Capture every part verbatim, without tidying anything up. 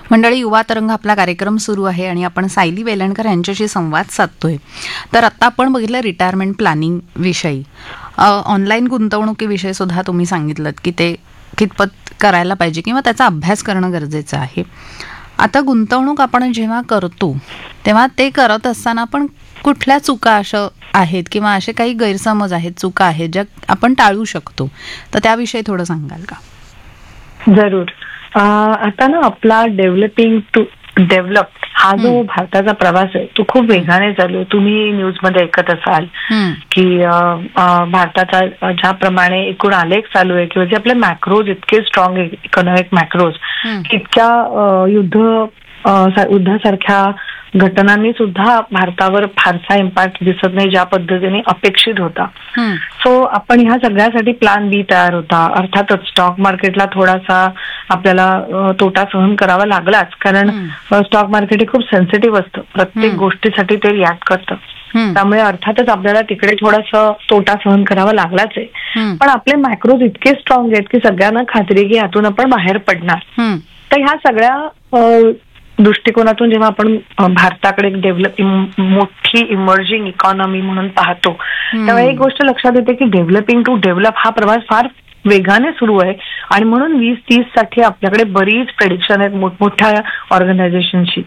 मंडळी, युवा तरंग आपला कार्यक्रम सुरू आहे आणि आपण सायली वेलणकर यांच्याशी संवाद साधतोय. तर आता आपण बघितलं रिटायरमेंट प्लॅनिंग विषयी. ऑनलाईन गुंतवणुकीविषयी सुद्धा तुम्ही सांगितलं की ते कितपत करायला पाहिजे किंवा त्याचा अभ्यास करणं गरजेचं आहे. आता गुंतवणूक आपण जेव्हा करतो तेव्हा ते करत असताना आपण कुठल्या चुका अशा आहेत किंवा असे काही गैरसमज आहेत, चुका आहेत ज्या आपण टाळू शकतो, तर त्याविषयी थोडं सांगाल का? जरूर. आता ना आपला डेव्हलपिंग टू डेव्हलप हा जो भारताचा प्रवास आहे तो खूप वेगाने चालू आहे. तुम्ही न्यूज मध्ये ऐकत असाल की भारताचा ज्याप्रमाणे एकूण आलेख चालू आहे किंवा जे आपले मॅक्रोज इतके स्ट्रॉंग आहे, इकॉनॉमिक मॅक्रोज, इतक्या युद्ध युद्धासारख्या घटनांनी सुद्धा भारतावर फारसा इम्पॅक्ट दिसत नाही ज्या पद्धतीने अपेक्षित होता. सो आपण ह्या सगळ्यासाठी प्लॅन बी तयार होता. अर्थातच स्टॉक मार्केटला थोडासा आपल्याला तोटा सहन करावा लागलाच, कारण स्टॉक मार्केट हे खूप सेन्सिटिव्ह असतं, प्रत्येक गोष्टीसाठी ते रिॲक्ट करतं. त्यामुळे अर्थातच आपल्याला तिकडे थोडासा तोटा सहन करावा लागलाच आहे. पण आपले मॅक्रोज इतके स्ट्रॉंग आहेत की सगळ्यांना खात्री की यातून आपण बाहेर पडणार. तर ह्या सगळ्या दृष्टिकोनातून जेव्हा आपण भारताकडे डेव्हलपिंग मोठी इमर्जिंग इकॉनॉमी म्हणून पाहतो तेव्हा एक गोष्ट लक्षात येते की डेव्हलपिंग टू डेव्हलप हा प्रवास फार वेगाने सुरू आहे. आणि म्हणून वीस तीस साठी आपल्याकडे बरीच प्रेडिक्शन आहेत मोठमोठ्या ऑर्गनायझेशनची.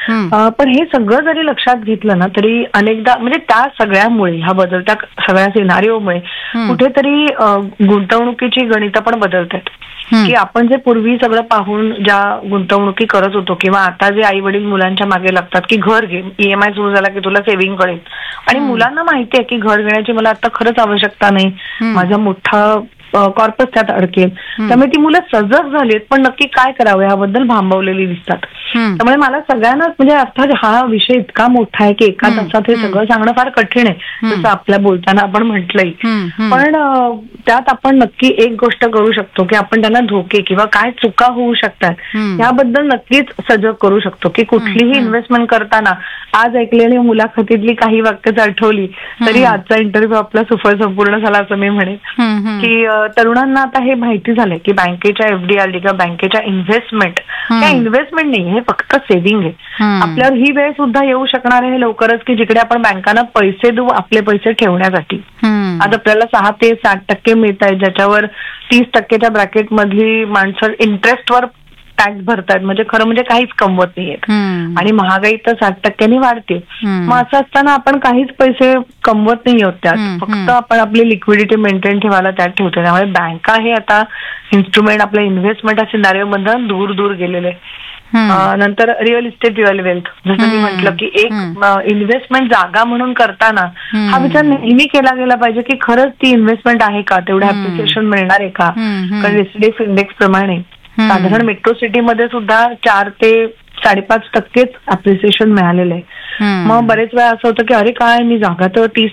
पण हे सगळं जरी लक्षात घेतलं ना तरी अनेकदा म्हणजे त्या सगळ्यामुळे, ह्या बदलत्या सगळ्या सिनारिओमुळे कुठेतरी गुंतवणुकीची गणितं पण बदलत आहेत. की आपण जे पूर्वी सगळं पाहून ज्या गुंतवणुकी करत होतो किंवा आता जे आई वडील मुलांच्या मागे लागतात की घर घे, ईएमआय सुरू झाला की तुला सेव्हिंग कळेल, आणि मुलांना माहिती आहे की घर घेण्याची मला आता खरंच आवश्यकता नाही, माझा मोठा कॉर्पस त्यात अडकेल. त्यामुळे ती मुलं सजग झालीत पण नक्की काय करावं याबद्दल भांबवलेली दिसतात. त्यामुळे मला सगळ्यांनाच म्हणजे अर्थात हा विषय इतका मोठा आहे की एका तासात हे सगळं सांगणं फार कठीण आहे, जसं आपल्या बोलताना आपण म्हटलंय. पण त्यात आपण नक्की एक गोष्ट करू शकतो की आपण त्यांना धोके किंवा काय चुका होऊ शकतात याबद्दल नक्कीच सजग करू शकतो. की कुठलीही इन्व्हेस्टमेंट करताना आज ऐकलेली मुलाखतीतली काही वाक्यच आठवली तरी आजचा इंटरव्ह्यू आपला सुफळ संपूर्ण झाला असं मी म्हणेन. की तरुणांना आता हे माहिती झालंय की बँकेच्या एफडीआरडी किंवा बँकेच्या इन्व्हेस्टमेंट त्या इन्व्हेस्टमेंट नाही, हे फक्त सेव्हिंग आहे. आपल्यावर ही वेळ सुद्धा येऊ शकणार आहे लवकरच की जिकडे आपण बँकांना पैसे देऊ आपले पैसे ठेवण्यासाठी. आज आपल्याला सहा ते सात टक्के मिळत आहेत, ज्याच्यावर तीस टक्केच्या ब्रॅकेट मधली माणसं इंटरेस्टवर टॅक्स भरतायत, म्हणजे खरं म्हणजे काहीच कमवत नाहीयेत. आणि महागाई तर साठ टक्क्यांनी वाढते. मग असं असताना आपण काहीच पैसे कमवत नाही आहोत त्यात, फक्त आपण आपली लिक्विडिटी मेंटेन ठेवायला त्यात ठेवतो. त्यामुळे बँका हे आता इन्स्ट्रुमेंट आपल्या इन्व्हेस्टमेंट असे नारे बंधन दूर दूर गेलेले. नंतर रिअल इस्टेट रिअल वेल्थ, जसं मी म्हटलं की एक इन्व्हेस्टमेंट जागा म्हणून करताना हा विचार नेहमी केला गेला पाहिजे की खरंच ती इन्व्हेस्टमेंट आहे का, तेवढं अप्रिसिएशन मिळणार आहे का. कारण रेसिडेन्स इंडेक्स प्रमाणे साधारण मेट्रो सिटीमध्ये सुद्धा चार ते साडेपाच टक्केच अप्रिसिएशन मिळालेलं आहे. मग बरेच वेळा असं होतं की अरे काय, मी जागा तर तीस